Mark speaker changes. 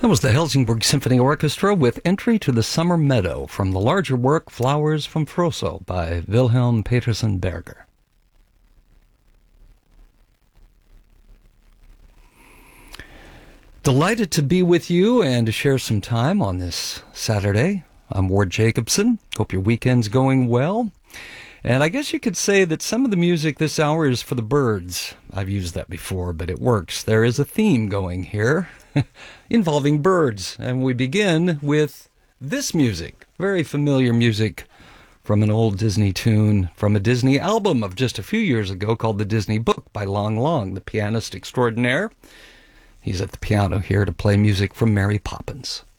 Speaker 1: That was the Helsingborg Symphony Orchestra with Entry to the Summer Meadow from the larger work Flowers from Froso by Wilhelm Petersen Berger. Delighted to be with you and to share some time on this Saturday. I'm Ward Jacobson. Hope your weekend's going well. And I guess you could say that some of the music this hour is for the birds. I've used that before, but it works. There is a theme going here involving birds. And we begin with this music, very familiar music from an old Disney tune, from a Disney album of just a few years ago called The Disney Book by Long Long, the pianist extraordinaire. He's at the piano here to play music from Mary Poppins.